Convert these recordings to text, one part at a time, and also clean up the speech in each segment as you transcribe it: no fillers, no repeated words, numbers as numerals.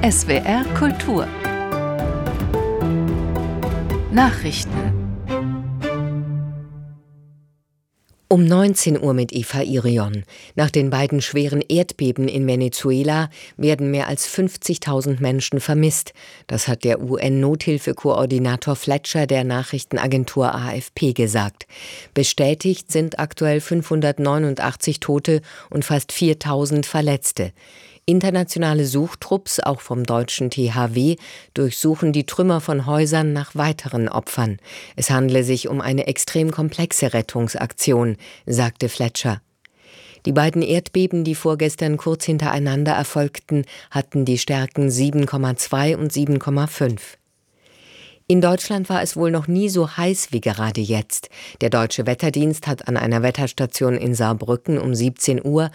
SWR Kultur Nachrichten Um 19 Uhr mit Eva Irion. Nach den beiden schweren Erdbeben in Venezuela werden mehr als 50.000 Menschen vermisst. Das hat der UN-Nothilfekoordinator Fletcher der Nachrichtenagentur AFP gesagt. Bestätigt sind aktuell 589 Tote und fast 4.000 Verletzte. Internationale Suchtrupps, auch vom deutschen THW, durchsuchen die Trümmer von Häusern nach weiteren Opfern. Es handle sich um eine extrem komplexe Rettungsaktion, sagte Fletcher. Die beiden Erdbeben, die vorgestern kurz hintereinander erfolgten, hatten die Stärken 7,2 und 7,5. In Deutschland war es wohl noch nie so heiß wie gerade jetzt. Der Deutsche Wetterdienst hat an einer Wetterstation in Saarbrücken um 17 Uhr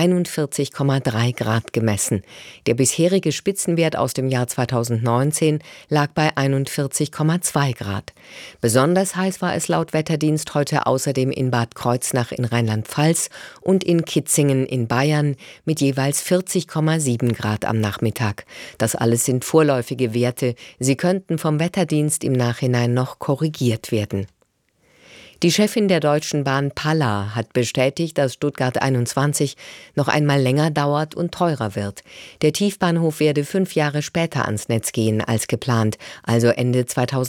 41,3 Grad gemessen. Der bisherige Spitzenwert aus dem Jahr 2019 lag bei 41,2 Grad. Besonders heiß war es laut Wetterdienst heute außerdem in Bad Kreuznach in Rheinland-Pfalz und in Kitzingen in Bayern mit jeweils 40,7 Grad am Nachmittag. Das alles sind vorläufige Werte. Sie könnten vom Wetterdienst im Nachhinein noch korrigiert werden. Die Chefin der Deutschen Bahn Palla hat bestätigt, dass Stuttgart 21 noch einmal länger dauert und teurer wird. Der Tiefbahnhof werde 5 Jahre später ans Netz gehen als geplant, also Ende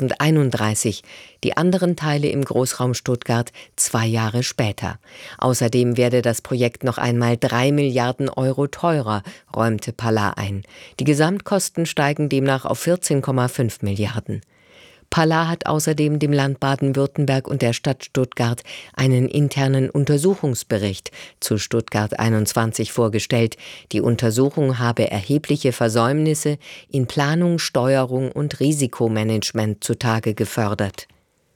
2031. Die anderen Teile im Großraum Stuttgart 2 Jahre später. Außerdem werde das Projekt noch einmal 3 Milliarden Euro teurer, räumte Palla ein. Die Gesamtkosten steigen demnach auf 14,5 Milliarden. Palla hat außerdem dem Land Baden-Württemberg und der Stadt Stuttgart einen internen Untersuchungsbericht zu Stuttgart 21 vorgestellt. Die Untersuchung habe erhebliche Versäumnisse in Planung, Steuerung und Risikomanagement zutage gefördert.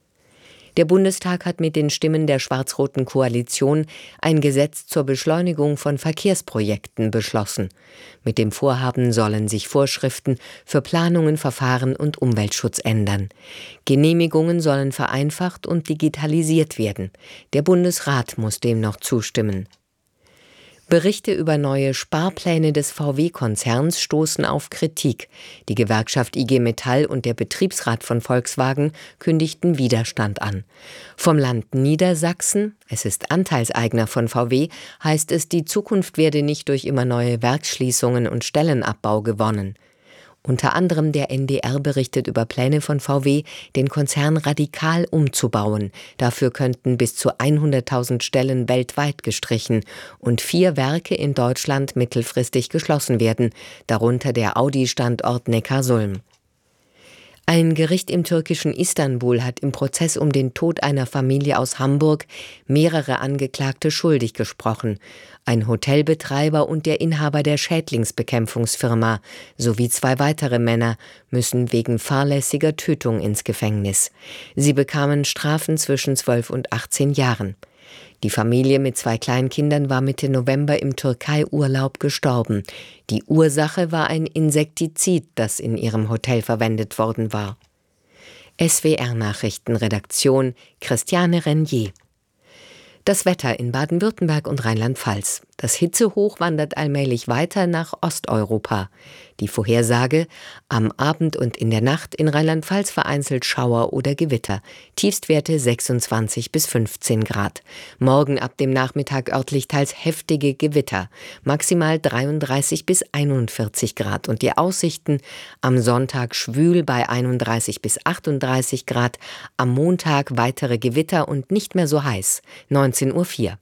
Der Bundestag hat mit den Stimmen der schwarz-roten Koalition ein Gesetz zur Beschleunigung von Verkehrsprojekten beschlossen. Mit dem Vorhaben sollen sich Vorschriften für Planungen, Verfahren und Umweltschutz ändern. Genehmigungen sollen vereinfacht und digitalisiert werden. Der Bundesrat muss dem noch zustimmen. Berichte über neue Sparpläne des VW-Konzerns stoßen auf Kritik. Die Gewerkschaft IG Metall und der Betriebsrat von Volkswagen kündigten Widerstand an. Vom Land Niedersachsen, es ist Anteilseigner von VW, heißt es, die Zukunft werde nicht durch immer neue Werksschließungen und Stellenabbau gewonnen. Unter anderem der NDR berichtet über Pläne von VW, den Konzern radikal umzubauen. Dafür könnten bis zu 100.000 Stellen weltweit gestrichen und 4 Werke in Deutschland mittelfristig geschlossen werden, darunter der Audi-Standort Neckarsulm. Ein Gericht im türkischen Istanbul hat im Prozess um den Tod einer Familie aus Hamburg mehrere Angeklagte schuldig gesprochen. Ein Hotelbetreiber und der Inhaber der Schädlingsbekämpfungsfirma sowie 2 weitere Männer müssen wegen fahrlässiger Tötung ins Gefängnis. Sie bekamen Strafen zwischen 12 und 18 Jahren. Die Familie mit 2 Kleinkindern war Mitte November im Türkei-Urlaub gestorben. Die Ursache war ein Insektizid, das in ihrem Hotel verwendet worden war. SWR-Nachrichtenredaktion Christiane Renier. Das Wetter in Baden-Württemberg und Rheinland-Pfalz. Das Hitzehoch wandert allmählich weiter nach Osteuropa. Die Vorhersage: am Abend und in der Nacht in Rheinland-Pfalz vereinzelt Schauer oder Gewitter. Tiefstwerte 26 bis 15 Grad. Morgen ab dem Nachmittag örtlich teils heftige Gewitter. Maximal 33 bis 41 Grad. Und die Aussichten: am Sonntag schwül bei 31 bis 38 Grad. Am Montag weitere Gewitter und nicht mehr so heiß. 19:04 Uhr.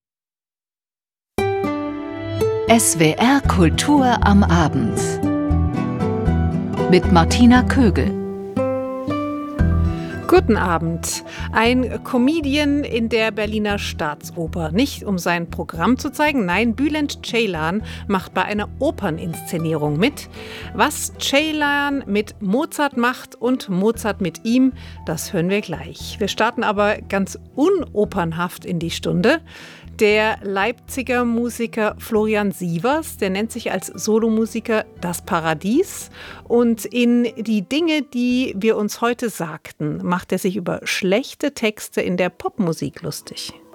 SWR Kultur am Abend mit Martina Kögel. Guten Abend. Ein Comedian in der Berliner Staatsoper. Nicht um sein Programm zu zeigen, nein, Bülent Ceylan macht bei einer Operninszenierung mit. Was Ceylan mit Mozart macht und Mozart mit ihm, das hören wir gleich. Wir starten aber ganz unopernhaft in die Stunde. Der Leipziger Musiker Florian Sievers, der nennt sich als Solomusiker Das Paradies. Und in die Dinge, die wir uns heute sagten, macht er sich über schlechte Texte in der Popmusik lustig.